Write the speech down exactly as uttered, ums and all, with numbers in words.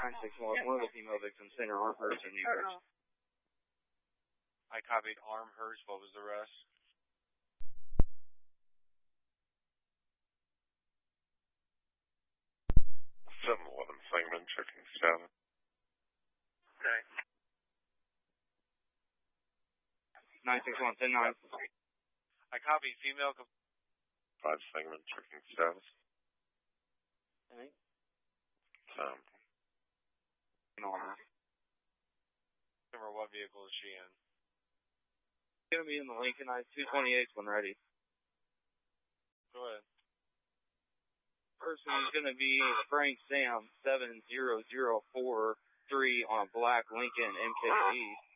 nine six one, one of the female victims, Center Armhurst and Newbridge. I copied Armhurst. What was the rest? seven eleven Sangamon, checking status. Okay. nine six one, ten nine. I copied female. five Sangamon, checking status. Okay. Um, Remember, what vehicle is she in? Gonna be in the Lincoln. I two twenty-eight when ready. Go ahead. Person is gonna be Frank Sam seven zero zero four three on a black Lincoln M K E.